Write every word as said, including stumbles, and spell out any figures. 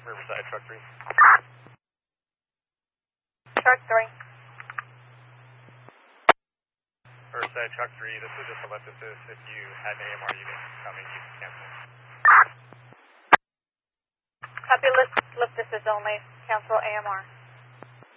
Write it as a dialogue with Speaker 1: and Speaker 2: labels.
Speaker 1: Riverside, truck three.
Speaker 2: Truck three.
Speaker 1: Riverside, truck three, this is just a lift assist. If you had an A M R unit coming, you can cancel.
Speaker 2: Copy, lift, lift assist only. Cancel A M R.